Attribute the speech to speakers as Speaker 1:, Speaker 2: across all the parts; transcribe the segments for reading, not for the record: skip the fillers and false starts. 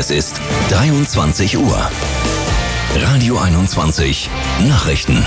Speaker 1: Es ist 23 Uhr. Radio 21 Nachrichten.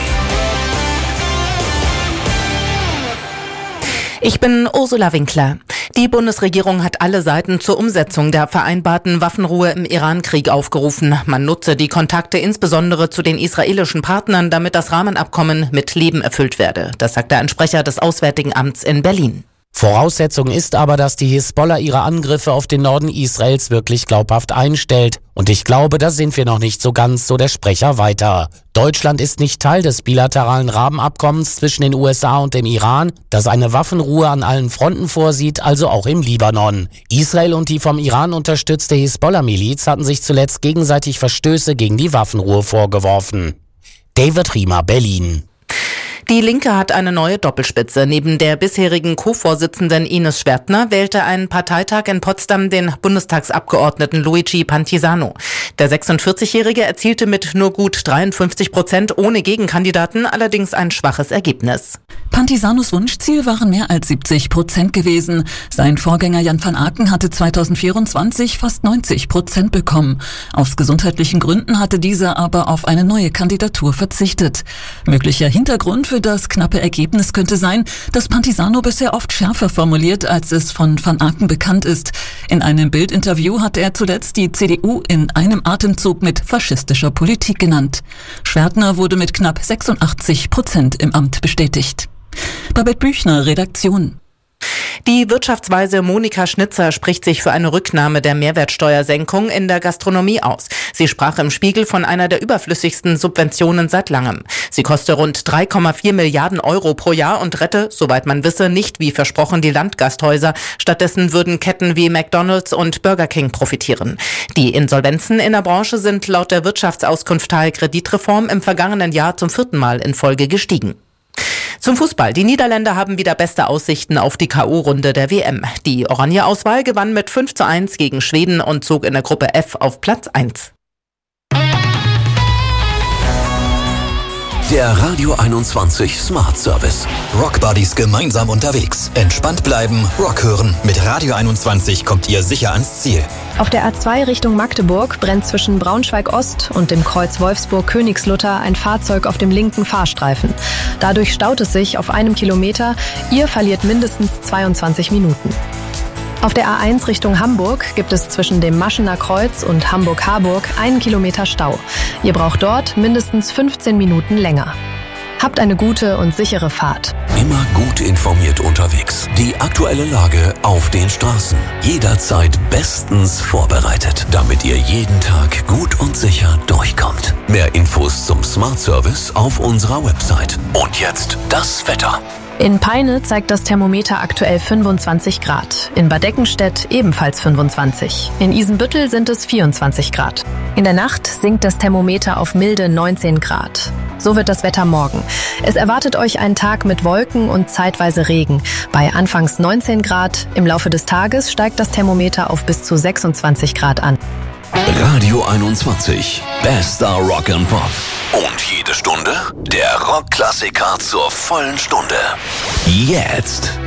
Speaker 2: Ich bin Ursula Winkler. Die Bundesregierung hat alle Seiten zur Umsetzung der vereinbarten Waffenruhe im Iran-Krieg aufgerufen. Man nutze die Kontakte insbesondere zu den israelischen Partnern, damit das Rahmenabkommen mit Leben erfüllt werde. Das sagte ein Sprecher des Auswärtigen Amts in Berlin.
Speaker 3: Voraussetzung ist aber, dass die Hisbollah ihre Angriffe auf den Norden Israels wirklich glaubhaft einstellt. Und ich glaube, da sind wir noch nicht so ganz, so der Sprecher weiter. Deutschland ist nicht Teil des bilateralen Rahmenabkommens zwischen den USA und dem Iran, das eine Waffenruhe an allen Fronten vorsieht, also auch im Libanon. Israel und die vom Iran unterstützte Hisbollah-Miliz hatten sich zuletzt gegenseitig Verstöße gegen die Waffenruhe vorgeworfen. David Riemer, Berlin.
Speaker 2: Die Linke hat eine neue Doppelspitze. Neben der bisherigen Co-Vorsitzenden Ines Schwertner wählte ein Parteitag in Potsdam den Bundestagsabgeordneten Luigi Pantisano. Der 46-Jährige erzielte mit nur gut 53% ohne Gegenkandidaten allerdings ein schwaches Ergebnis.
Speaker 4: Pantisanos Wunschziel waren mehr als 70% gewesen. Sein Vorgänger Jan van Aken hatte 2024 fast 90% bekommen. Aus gesundheitlichen Gründen hatte dieser aber auf eine neue Kandidatur verzichtet. Möglicher Hintergrund für das knappe Ergebnis könnte sein, dass Pantisano bisher oft schärfer formuliert, als es von van Aken bekannt ist. In einem Bild-Interview hatte er zuletzt die CDU in einem Atemzug mit faschistischer Politik genannt. Schwertner wurde mit knapp 86% im Amt bestätigt. Babette Büchner, Redaktion.
Speaker 2: Die Wirtschaftsweise Monika Schnitzer spricht sich für eine Rücknahme der Mehrwertsteuersenkung in der Gastronomie aus. Sie sprach im Spiegel von einer der überflüssigsten Subventionen seit langem. Sie koste rund 3,4 Milliarden Euro pro Jahr und rette, soweit man wisse, nicht wie versprochen die Landgasthäuser. Stattdessen würden Ketten wie McDonald's und Burger King profitieren. Die Insolvenzen in der Branche sind laut der Wirtschaftsauskunft Teil Kreditreform im vergangenen Jahr zum 4. Mal in Folge gestiegen. Zum Fußball. Die Niederländer haben wieder beste Aussichten auf die K.O.-Runde der WM. Die Oranje-Auswahl gewann mit 5:1 gegen Schweden und zog in der Gruppe F auf Platz 1.
Speaker 1: Der Radio 21 Smart Service. Rock Buddies gemeinsam unterwegs. Entspannt bleiben, Rock hören. Mit Radio 21 kommt ihr sicher ans Ziel.
Speaker 5: Auf der A2 Richtung Magdeburg brennt zwischen Braunschweig-Ost und dem Kreuz Wolfsburg-Königslutter ein Fahrzeug auf dem linken Fahrstreifen. Dadurch staut es sich auf 1 Kilometer. Ihr verliert mindestens 22 Minuten. Auf der A1 Richtung Hamburg gibt es zwischen dem Maschener Kreuz und Hamburg-Harburg 1 Kilometer Stau. Ihr braucht dort mindestens 15 Minuten länger. Habt eine gute und sichere Fahrt.
Speaker 1: Immer gut informiert unterwegs. Die aktuelle Lage auf den Straßen. Jederzeit bestens vorbereitet, damit ihr jeden Tag gut und sicher durchkommt. Mehr Infos zum Smart Service auf unserer Website. Und jetzt das Wetter.
Speaker 5: In Peine zeigt das Thermometer aktuell 25 Grad. In Bad Eckenstedt ebenfalls 25. In Isenbüttel sind es 24 Grad. In der Nacht sinkt das Thermometer auf milde 19 Grad. So wird das Wetter morgen. Es erwartet euch ein Tag mit Wolken und zeitweise Regen. Bei anfangs 19 Grad, im Laufe des Tages steigt das Thermometer auf bis zu 26 Grad an.
Speaker 1: Radio 21. Bester Rock and Pop. Und jede Stunde der Rockklassiker zur vollen Stunde. Jetzt.